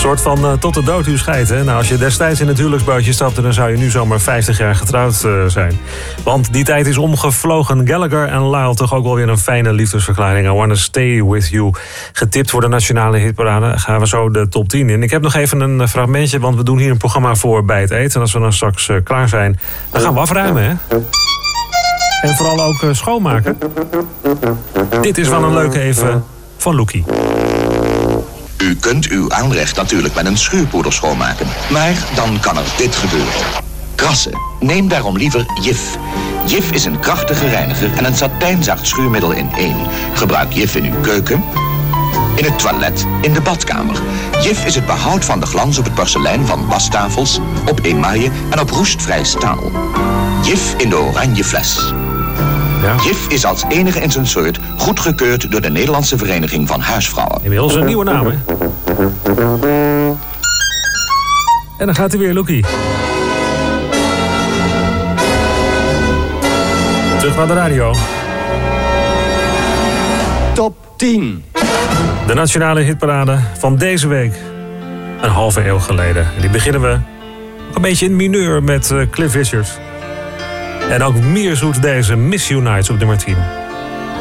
soort van tot de dood u scheidt. Hè? Nou, als je destijds in het huwelijksbootje stapte, dan zou je nu zomaar 50 jaar getrouwd zijn. Want die tijd is omgevlogen. Gallagher en Lyle, toch ook wel weer een fijne liefdesverklaring. I Wanna Stay With You. Getipt voor de nationale hitparade. Gaan we zo de top 10 in. Ik heb nog even een fragmentje, want we doen hier een programma voor bij het eten. En als we dan straks klaar zijn, dan gaan we afruimen, hè? En vooral ook schoonmaken. Dit is wel een leuke even van Loekie. U kunt uw aanrecht natuurlijk met een schuurpoeder schoonmaken. Maar dan kan er dit gebeuren. Krassen. Neem daarom liever Jif. Jif is een krachtige reiniger en een satijnzacht schuurmiddel in één. Gebruik Jif in uw keuken, in het toilet, in de badkamer. Jif is het behoud van de glans op het porselein van wastafels, op emaille en op roestvrij staal. Jif in de oranje fles. Ja. Jif is als enige in zijn soort goedgekeurd door de Nederlandse Vereniging van Huisvrouwen. Inmiddels een nieuwe naam, hè? En dan gaat hij weer, Loekie. Terug naar de radio. Top 10. De nationale hitparade van deze week. Een halve eeuw geleden. En die beginnen we een beetje in mineur met Cliff Richard. En ook meer zoet deze Miss You Nights op nummer 10.